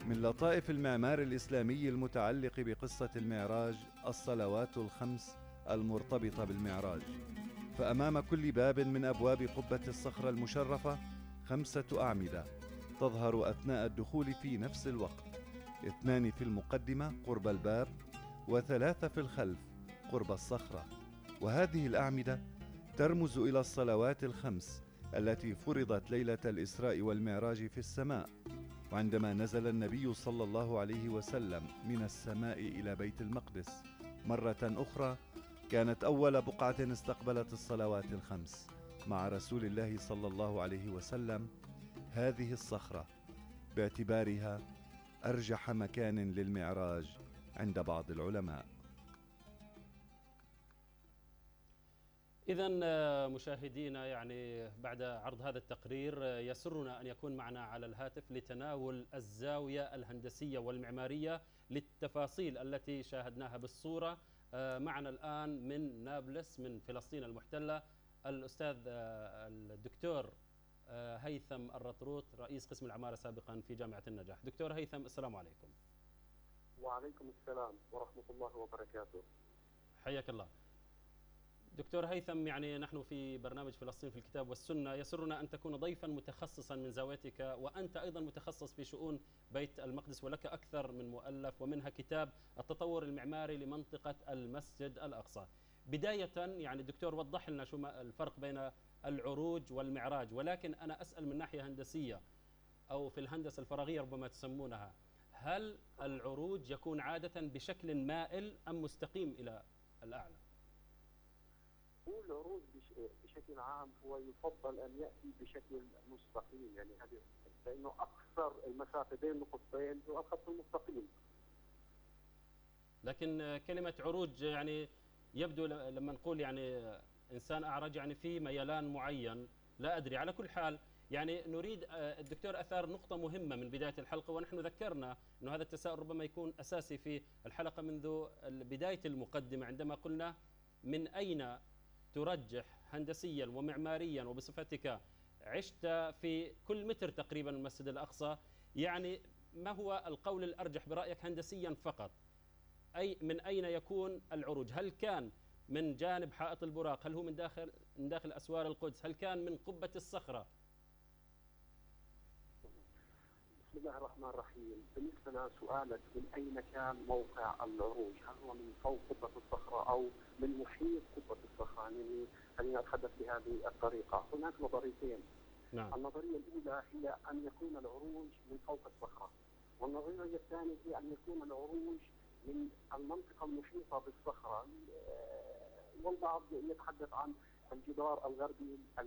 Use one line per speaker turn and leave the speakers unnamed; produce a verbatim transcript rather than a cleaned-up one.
من لطائف المعمار الإسلامي المتعلق بقصة المعراج الصلوات الخمس المرتبطة بالمعراج. فأمام كل باب من أبواب قبة الصخرة المشرفة خمسة أعمدة تظهر أثناء الدخول في نفس الوقت، اثنان في المقدمة قرب الباب وثلاثة في الخلف قرب الصخرة. وهذه الأعمدة ترمز إلى الصلوات الخمس التي فرضت ليلة الإسراء والمعراج في السماء، وعندما نزل النبي صلى الله عليه وسلم من السماء إلى بيت المقدس مرة أخرى، كانت أول بقعة استقبلت الصلوات الخمس مع رسول الله صلى الله عليه وسلم هذه الصخرة، باعتبارها أرجح مكان للمعراج عند بعض العلماء.
إذن مشاهدينا، يعني بعد عرض هذا التقرير يسرنا أن يكون معنا على الهاتف لتناول الزاوية الهندسية والمعمارية للتفاصيل التي شاهدناها بالصورة. معنا الآن من نابلس من فلسطين المحتلة الأستاذ الدكتور هيثم الرطروط، رئيس قسم العمارة سابقا في جامعة النجاح. دكتور هيثم، السلام عليكم.
وعليكم السلام ورحمة الله وبركاته.
حياك الله. دكتور هيثم، يعني نحن في برنامج فلسطين في الكتاب والسنة، يسرنا أن تكون ضيفا متخصصا من زاويتك، وأنت أيضا متخصص في شؤون بيت المقدس، ولك أكثر من مؤلف ومنها كتاب التطور المعماري لمنطقة المسجد الأقصى. بداية يعني دكتور، وضح لنا شو الفرق بين العروج والمعراج، ولكن أنا أسأل من ناحية هندسية أو في الهندسة الفراغية ربما تسمونها، هل العروج يكون عادة بشكل مائل أم مستقيم إلى الأعلى؟
هو العروج بشكل عام هو يفضل ان ياتي بشكل مستقيم، يعني هذه لانه اكثر المسافه بين النقطتين هو الخط المستقيم.
لكن كلمه عروج يعني يبدو لما نقول يعني انسان اعرج يعني في ميلان معين، لا ادري. على كل حال يعني نريد، الدكتور اثار نقطه مهمه من بدايه الحلقه، ونحن ذكرنا انه هذا التساؤل ربما يكون اساسي في الحلقه منذ بدايه المقدمه، عندما قلنا من اين ترجح هندسيا ومعماريا، وبصفتك عشت في كل متر تقريبا من المسجد الأقصى، يعني ما هو القول الأرجح برأيك هندسيا فقط؟ أي من أين يكون العروج؟ هل كان من جانب حائط البراق؟ هل هو من داخل من داخل أسوار القدس؟ هل كان من قبة الصخرة؟
بسم الله الرحمن الرحيم. بالنسبة لسؤالك من أين كان موقع العروج، هل هو من فوق قبة الصخرة أو من محيط قبة الصخرة؟ يعني خليني أتحدث بهذه الطريقة. هناك نظريتين.
نعم.
النظرية الأولى هي أن يكون العروج من فوق الصخرة، والنظرية الثانية هي أن يكون العروج من المنطقة المحيطة بالصخرة، والبعض يتحدث عن الجدار الغربي